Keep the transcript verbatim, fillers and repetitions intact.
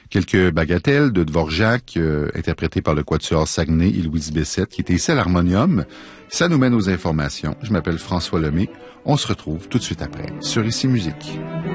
Quelques bagatelles de Dvorak, euh, interprétées par le Quatuor Saguenay et Louise Bessette, qui était ici à l'harmonium. Ça nous mène aux informations. Je m'appelle François Lemay. On se retrouve tout de suite après sur Ici Musique.